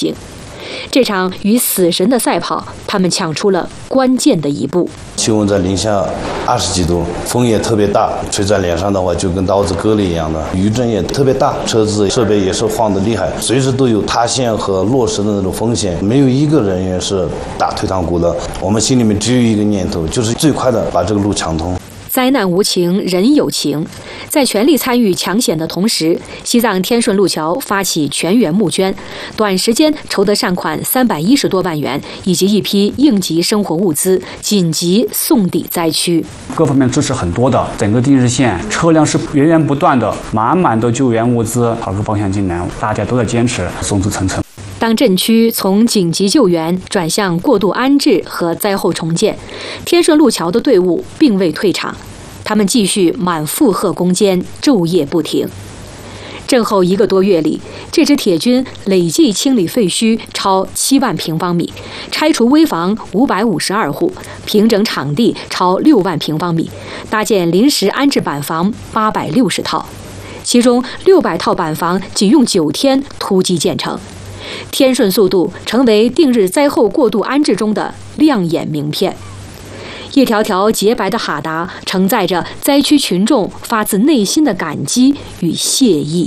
行。这场与死神的赛跑，他们抢出了关键的一步。 气温在零下20几度，风也特别大，吹在脸上的话就跟刀子割了一样的。余震也特别大，车子设备也是晃得厉害，随时都有塌陷和落石的那种风险。没有一个人员是打退堂鼓的。我们心里面只有一个念头，就是最快的把这个路抢通。 灾难无情，人有情。在全力参与抢险的同时，西藏天顺路桥发起全员募捐，短时间筹得善款310多万元，以及一批应急生活物资，紧急送抵灾区。 各方面支持很多的，整个定日县车辆是源源不断的，满满的救援物资朝各方向进来，大家都在坚持，松枝层层。 当震区从紧急救援转向过渡安置和灾后重建，天顺路桥的队伍并未退场，他们继续满负荷攻坚，昼夜不停。震后1个多月里，这支铁军累计清理废墟超7万平方米，拆除危房552户，平整场地超6万平方米，搭建临时安置板房860套，其中600套板房仅用9天突击建成。天顺速度成为定日灾后过渡安置中的亮眼名片。一条条洁白的哈达承载着灾区群众发自内心的感激与谢意。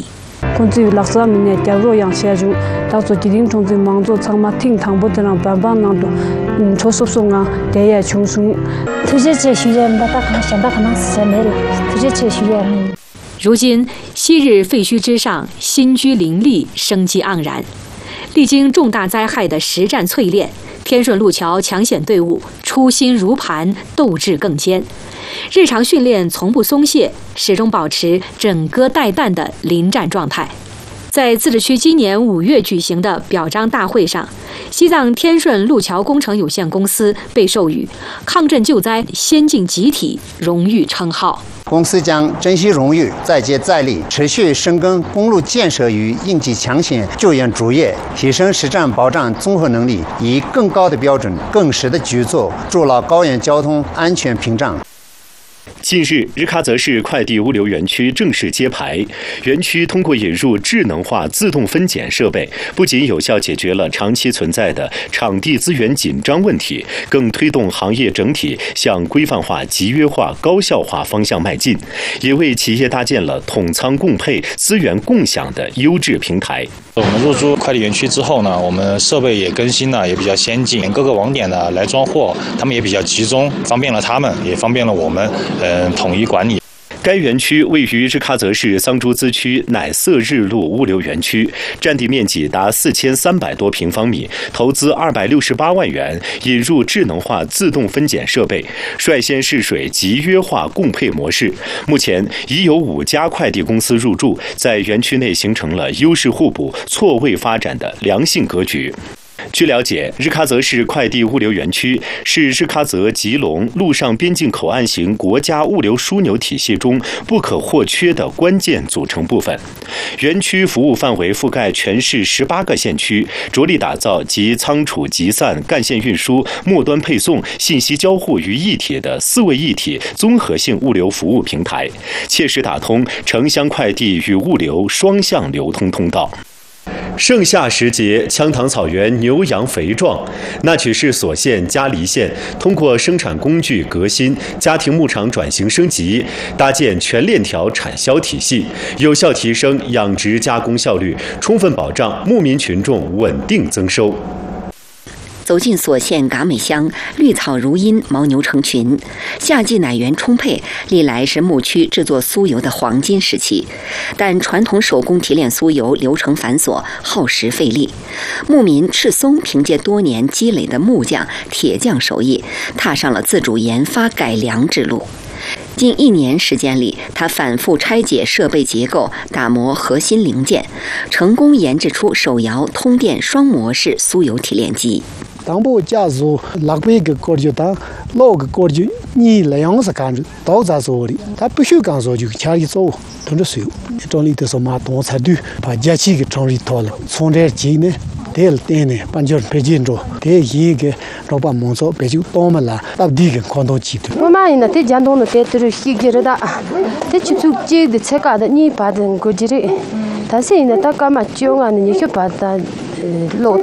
如今，昔日废墟之上，新居林立，生机盎然。历经重大灾害的实战淬炼，天顺路桥抢险队伍初心如磐，斗志更坚。日常训练从不松懈，始终保持枕戈待旦的临战状态。在自治区今年5月举行的表彰大会上，西藏天顺路桥工程有限公司被授予抗震救灾先进集体荣誉称号。 公司将珍惜荣誉，再接再厉，持续深耕公路建设与应急抢险救援主业，提升实战保障综合能力，以更高的标准、更实的举措，筑牢高原交通安全屏障。 近日，日喀则市快递物流园区正式揭牌。园区通过引入智能化自动分拣设备，不仅有效解决了长期存在的场地资源紧张问题，更推动行业整体向规范化、集约化、高效化方向迈进，也为企业搭建了统仓共配、资源共享的优质平台。 我们入驻快递园区之后呢，我们设备也更新了，也比较先进，各个网点呢来装货，他们也比较集中，方便了他们，也方便了我们，统一管理。 该园区位于日喀则市桑珠孜区乃色日路物流园区，占地面积达4300多平方米，投资268万元，引入智能化自动分拣设备，率先试水集约化共配模式。目前已有5家快递公司入驻，在园区内形成了优势互补、错位发展的良性格局。据了解，日喀则市快递物流园区是日喀则吉隆陆上边境口岸型国家物流枢纽体系中不可或缺的关键组成部分。园区服务范围覆盖全市18个县区，着力打造集仓储集散、干线运输、末端配送、信息交互于一体的4位一体综合性物流服务平台，切实打通城乡快递与物流双向流通通道。盛夏时节，羌塘草原牛羊肥壮。那曲市所县嘉黎县通过生产工具革新、家庭牧场转型升级，搭建全链条产销体系，有效提升养殖加工效率，充分保障牧民群众稳定增收。 走进所县嘎美乡，绿草如茵，牦牛成群，夏季奶源充沛，历来是牧区制作酥油的黄金时期。但传统手工提炼酥油流程繁琐，耗时费力。牧民赤松凭借多年积累的木匠、铁匠手艺，踏上了自主研发改良之路。近1年时间里，他反复拆解设备结构，打磨核心零件，成功研制出手摇通电双模式酥油提炼机。 当部家族600个锅就当6个锅就你那样子干着，到咱手里，他不需干说就家里做，同着水，这里头是马东才对，把家器给装里头了，从这机呢。这电呢，把就培训着，这一个老板忙着培训多么了，到底个看到几多。 我妈呢，这讲东的这都是西给的，这去做这的这个的，你把的过去的，但是呢，他干嘛教啊？你去把它老